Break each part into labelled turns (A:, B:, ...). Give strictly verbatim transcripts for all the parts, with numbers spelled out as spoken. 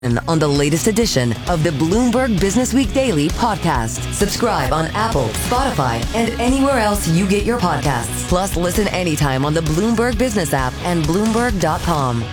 A: On the latest edition of the Bloomberg Business Week Daily podcast. Subscribe on Apple, Spotify, and anywhere else you get your podcasts. Plus, listen anytime on the Bloomberg Business app and Bloomberg dot com.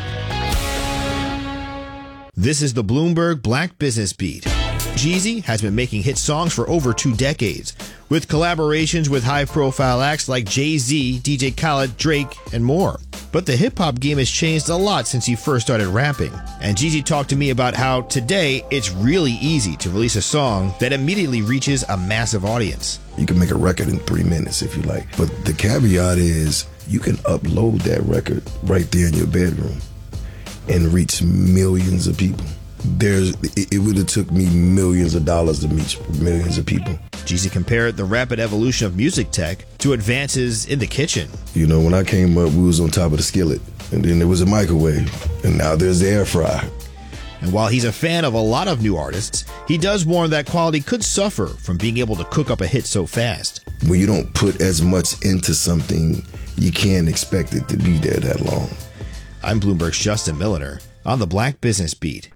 B: This is the Bloomberg Black Business Beat. Jeezy has been making hit songs for over two decades, with collaborations with high-profile acts like Jay-Z, D J Khaled, Drake, and more. But the hip-hop game has changed a lot since he first started rapping. And Jeezy talked to me about how today it's really easy to release a song that immediately reaches a massive audience.
C: You can make a record in three minutes if you like. But the caveat is you can upload that record right there in your bedroom and reach millions of people. There's, it, it would have took me millions of dollars to reach millions of people.
B: Jeezy compared the rapid evolution of music tech to advances in the kitchen.
C: You know, when I came up, we was on top of the skillet, and then there was a microwave, and now there's the air fryer.
B: And while he's a fan of a lot of new artists, he does warn that quality could suffer from being able to cook up a hit so fast.
C: When you don't put as much into something, you can't expect it to be there that long.
B: I'm Bloomberg's Justin Milliner on the Black Business Beat.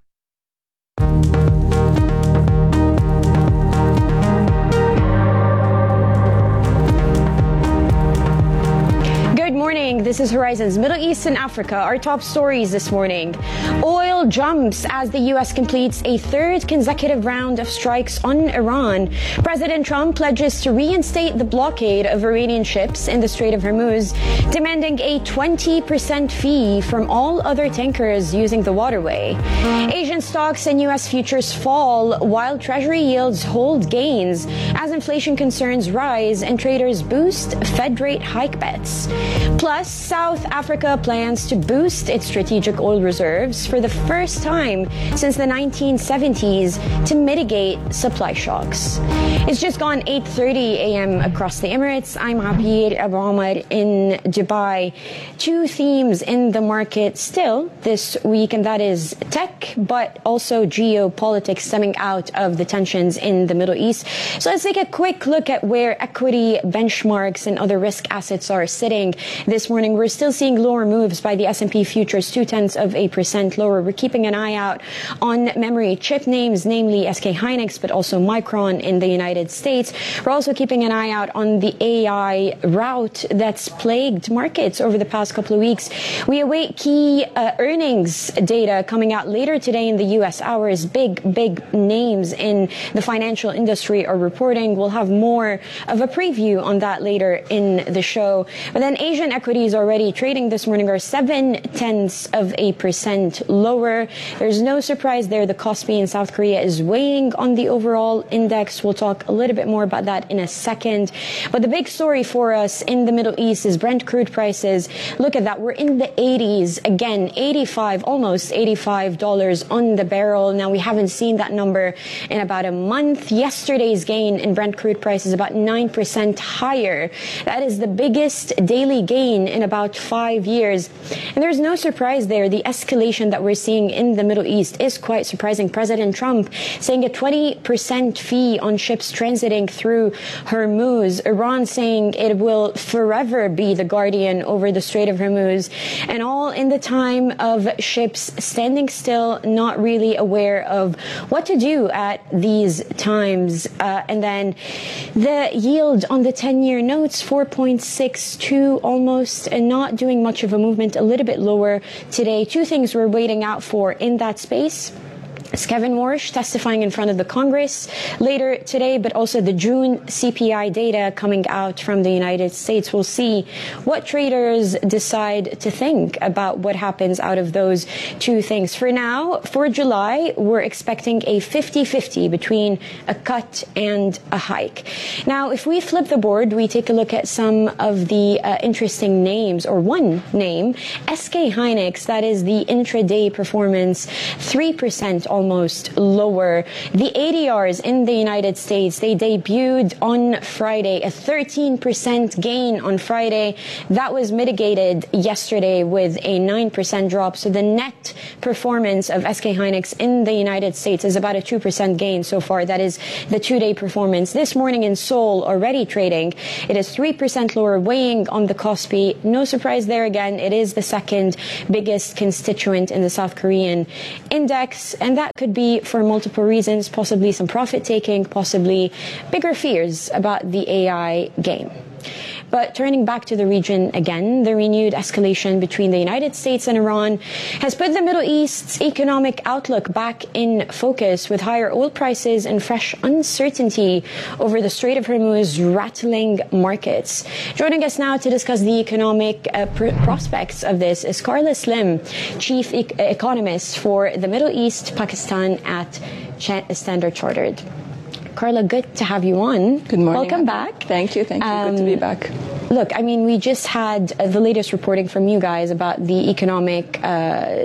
D: This is Horizons Middle East and Africa. Our top stories this morning. Oil jumps as the U S completes a third consecutive round of strikes on Iran. President Trump pledges to reinstate the blockade of Iranian ships in the Strait of Hormuz, demanding a twenty percent fee from all other tankers using the waterway. Asian stocks and U S futures fall while Treasury yields hold gains as inflation concerns rise and traders boost Fed rate hike bets. Plus, South Africa plans to boost its strategic oil reserves for the first time since the nineteen seventies to mitigate supply shocks. It's just gone eight thirty a.m. across the Emirates. I'm Abir Abu Omar in Dubai. Two themes in the market still this week, and that is tech, but also geopolitics stemming out of the tensions in the Middle East. So let's take a quick look at where equity benchmarks and other risk assets are sitting this morning. We're still seeing lower moves by the S and P futures, two-tenths of a percent lower. We're keeping an eye out on memory chip names, namely S K Hynix, but also Micron in the United States. We're also keeping an eye out on the A I rout that's plagued markets over the past couple of weeks. We await key uh, earnings data coming out later today in the U S hours. Big, big names in the financial industry are reporting. We'll have more of a preview on that later in the show. But then Asian equities already trading this morning are seven tenths of a percent lower. There's no surprise there. The Kospi in South Korea is weighing on the overall index. We'll talk a little bit more about that in a second. But the big story for us in the Middle East is Brent crude prices. Look at that. We're in the eighties again, eighty-five, almost eighty-five dollars on the barrel. Now, we haven't seen that number in about a month. Yesterday's gain in Brent crude price is about nine percent higher. That is the biggest daily gain in about five years. And there's no surprise there. The escalation that we're seeing in the Middle East is quite surprising. President Trump saying a twenty percent fee on ships transiting through Hormuz. Iran saying it will forever be the guardian over the Strait of Hormuz. And all in the time of ships standing still, not really aware of what to do at these times. Uh, and then the yield on the ten-year notes, four point six two almost, and not doing much of a movement, a little bit lower today. Two things we're waiting out for in that space. It's Kevin Warsh testifying in front of the Congress later today, but also the June C P I data coming out from the United States. We'll see what traders decide to think about what happens out of those two things. For now, for July, we're expecting a fifty-fifty between a cut and a hike. Now, if we flip the board, we take a look at some of the uh, interesting names, or one name, S K Hynix. That is the intraday performance, three percent almost almost lower. The A D Rs in the United States, they debuted on Friday, a thirteen percent gain on Friday. That was mitigated yesterday with a nine percent drop. So the net performance of S K Hynix in the United States is about a two percent gain so far. That is the two-day performance. This morning in Seoul, already trading, it is three percent lower, weighing on the Kospi. No surprise there again. It is the second biggest constituent in the South Korean index, and that could be for multiple reasons, possibly some profit taking, possibly bigger fears about the A I game. But turning back to the region again, the renewed escalation between the United States and Iran has put the Middle East's economic outlook back in focus, with higher oil prices and fresh uncertainty over the Strait of Hormuz rattling markets. Joining us now to discuss the economic uh, pr- prospects of this is Carla Slim, Chief e- Economist for the Middle East, Pakistan at Ch- Standard Chartered. Carla, good to have you on.
E: Good morning.
D: Welcome back.
E: Thank you. Thank you. Um, good to be back.
D: Look, I mean, we just had uh, the latest reporting from you guys about the economic uh,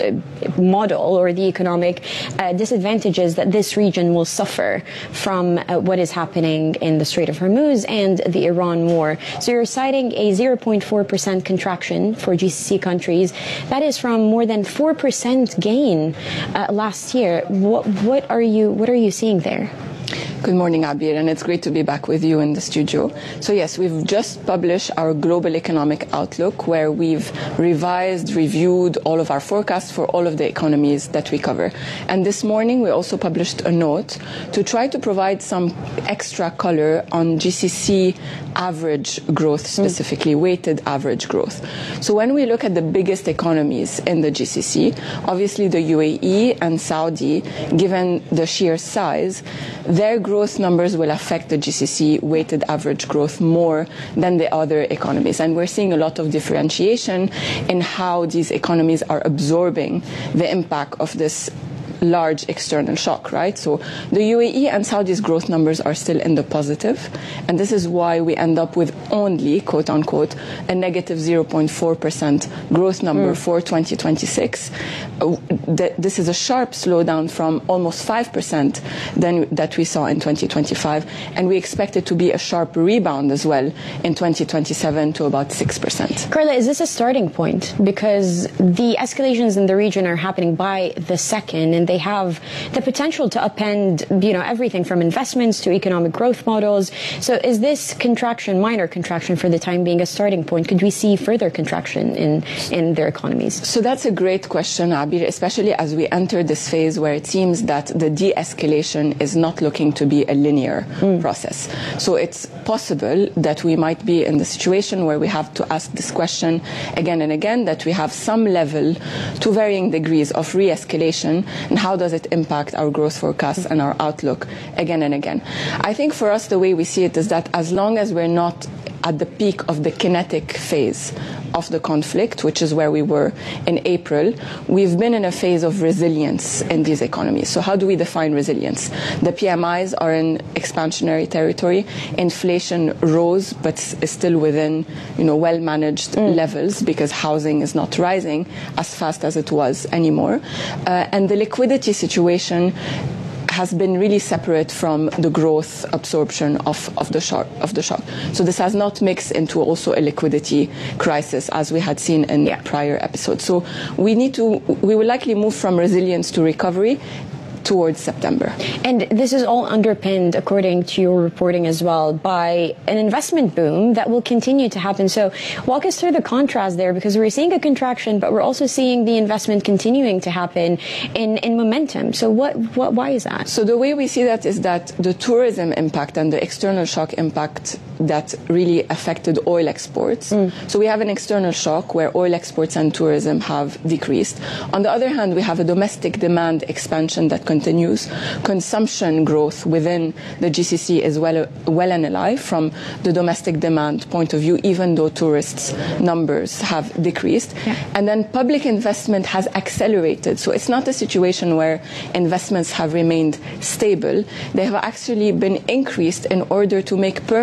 D: model or the economic uh, disadvantages that this region will suffer from uh, what is happening in the Strait of Hormuz and the Iran war. So you're citing a zero point four percent contraction for G C C countries. That is from more than four percent gain uh, last year. What, what are you, what are you seeing there?
E: Good morning, Abir, and it's great to be back with you in the studio. So yes, we've just published our global economic outlook, where we've revised, reviewed all of our forecasts for all of the economies that we cover. And this morning, we also published a note to try to provide some extra color on G C C average growth, specifically mm. weighted average growth. So when we look at the biggest economies in the G C C, obviously the U A E and Saudi, given the sheer size, their growth numbers will affect the G C C weighted average growth more than the other economies. And we're seeing a lot of differentiation in how these economies are absorbing the impact of this large external shock, right? So the U A E and Saudi's growth numbers are still in the positive, and this is why we end up with only, quote unquote, a negative zero point four percent growth number mm. for twenty twenty-six. Uh, th- this is a sharp slowdown from almost five percent than that we saw in twenty twenty-five, and we expect it to be a sharp rebound as well in twenty twenty-seven to about six percent.
D: Carla, is this a starting point? Because the escalations in the region are happening by the second, and they have the potential to upend, you know, everything from investments to economic growth models. So is this contraction, minor contraction for the time being, a starting point? Could we see further contraction in, in their economies?
E: So that's a great question, Abir, especially as we enter this phase where it seems that the de-escalation is not looking to be a linear mm. process. So it's possible that we might be in the situation where we have to ask this question again and again, that we have some level to varying degrees of re-escalation, and how does it impact our growth forecasts and our outlook again and again. I think for us, the way we see it is that as long as we're not at the peak of the kinetic phase of the conflict, which is where we were in April, we've been in a phase of resilience in these economies. So how do we define resilience? The P M Is are in expansionary territory. Inflation rose, but is still within, you know, well-managed mm. levels, because housing is not rising as fast as it was anymore. Uh, and the liquidity situation has been really separate from the growth absorption of, of the shock of the shock. So this has not mixed into also a liquidity crisis as we had seen in yeah. prior episodes. So we need to we will likely move from resilience to recovery towards September.
D: And this is all underpinned, according to your reporting as well, by an investment boom that will continue to happen. So walk us through the contrast there, because we're seeing a contraction, but we're also seeing the investment continuing to happen in, in momentum. So what, what, why is that?
E: So the way we see that is that the tourism impact and the external shock impact that really affected oil exports. Mm. So we have an external shock where oil exports and tourism have decreased. On the other hand, we have a domestic demand expansion that continues. Consumption growth within the G C C is well, well and alive from the domestic demand point of view, even though tourists' numbers have decreased. Yeah. And then public investment has accelerated. So it's not a situation where investments have remained stable. They have actually been increased in order to make permanent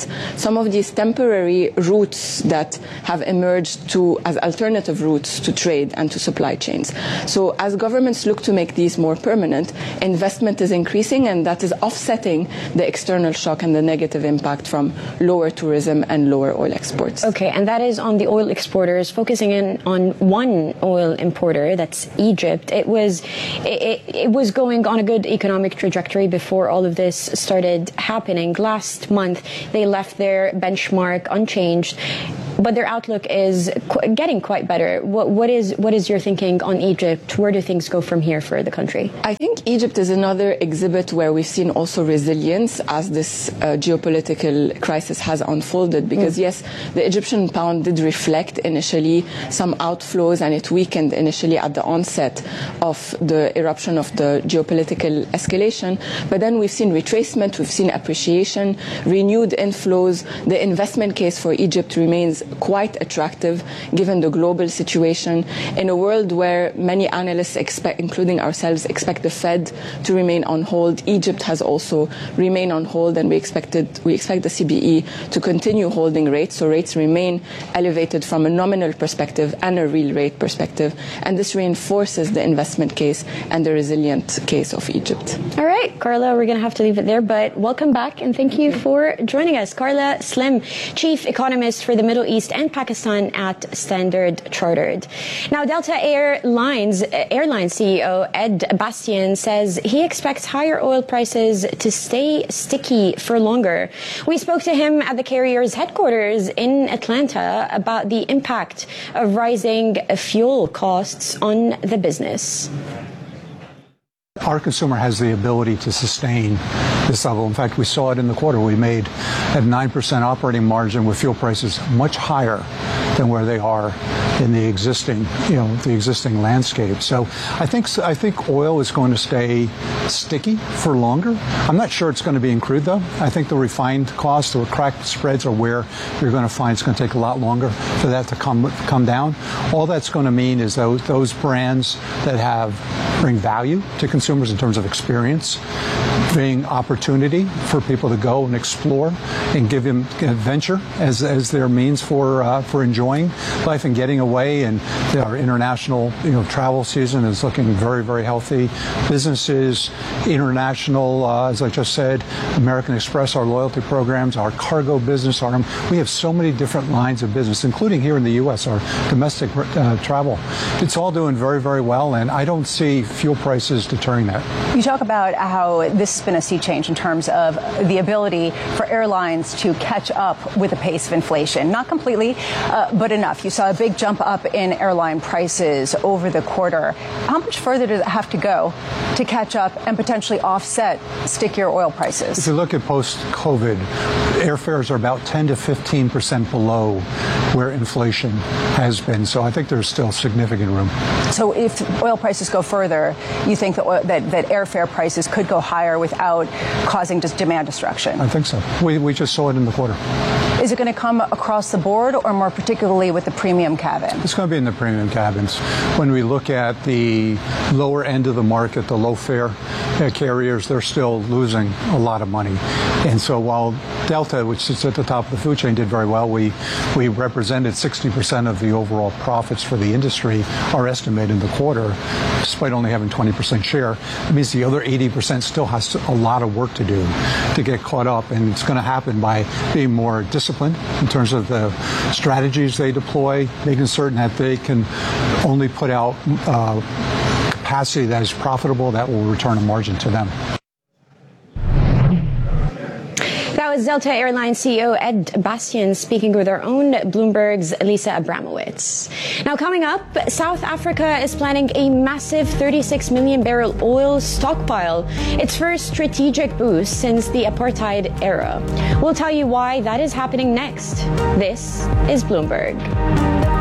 E: some of these temporary routes that have emerged to as alternative routes to trade and to supply chains. So as governments look to make these more permanent, investment is increasing, and that is offsetting the external shock and the negative impact from lower tourism and lower oil exports.
D: Okay, and that is on the oil exporters, focusing in on one oil importer, that's Egypt. It was it, it was going on a good economic trajectory before all of this started happening. Last month, they left their benchmark unchanged, but their outlook is qu- getting quite better. What, what is what is your thinking on Egypt? Where do things go from here for the country?
E: I think Egypt is another exhibit where we've seen also resilience as this uh, geopolitical crisis has unfolded, because mm. yes, the Egyptian pound did reflect initially some outflows, and it weakened initially at the onset of the eruption of the geopolitical escalation, but then we've seen retracement, we've seen appreciation, renewed inflows. The investment case for Egypt remains quite attractive given the global situation in a world where many analysts expect, including ourselves, expect the Fed to remain on hold. Egypt has also remained on hold, and we expected we expect the C B E to continue holding rates, so rates remain elevated from a nominal perspective and a real rate perspective, and this reinforces the investment case and the resilient case of Egypt.
D: All right, Carla, we're going to have to leave it there, but welcome back and thank you for joining us. Carla Slim, Chief Economist for the Middle East and Pakistan at Standard Chartered. Now, Delta Airlines Airline C E O Ed Bastian says he expects higher oil prices to stay sticky for longer. We spoke to him at the carrier's headquarters in Atlanta about the impact of rising fuel costs on the business.
F: Our consumer has the ability to sustain this level. In fact, we saw it in the quarter. We made a nine percent operating margin with fuel prices much higher than where they are in the existing, you know, the existing landscape. So I think I think oil is going to stay sticky for longer. I'm not sure it's going to be in crude, though. I think the refined costs or cracked spreads are where you're going to find it's going to take a lot longer for that to come come down. All that's going to mean is those those brands that have bring value to consumers in terms of experience, bring opportunity for people to go and explore and give them adventure as as their means for uh, for enjoying life and getting away. And our international, you know, travel season is looking very, very healthy. Businesses, international, uh, as I just said, American Express, our loyalty programs, our cargo business, our we have so many different lines of business, including here in the U S, our domestic uh, travel. It's all doing very, very well, and I don't see fuel prices deterring that.
G: You talk about how this has been a sea change in terms of the ability for airlines to catch up with the pace of inflation. Not completely, uh, but enough. You saw a big jump up in airline prices over the quarter. How much further does it have to go to catch up and potentially offset stickier oil prices?
F: If you look at post-COVID, airfares are about ten to fifteen percent below where inflation has been. So I think there's still significant room.
G: So if oil prices go further, you think that oil, that, that airfare prices could go higher without causing just demand destruction?
F: I think so. We, we just saw it in the quarter.
G: Is it going to come across the board, or more particularly with the premium cabin?
F: It's going to be in the premium cabins. When we look at the lower end of the market, the low fare carriers, they're still losing a lot of money. And so while Delta, which sits at the top of the food chain, did very well, we we represented sixty percent of the overall profits for the industry, are estimated in the quarter, despite only having twenty percent share. It means the other eighty percent still has a lot of work to do to get caught up, and it's going to happen by being more disciplined in terms of the strategies they deploy, making certain that they can only put out uh, capacity that is profitable, that will return a margin to them.
D: That was Delta Airlines C E O Ed Bastian speaking with our own Bloomberg's Lisa Abramowitz. Now, coming up, South Africa is planning a massive thirty-six million barrel oil stockpile, its first strategic boost since the apartheid era. We'll tell you why that is happening next. This is Bloomberg.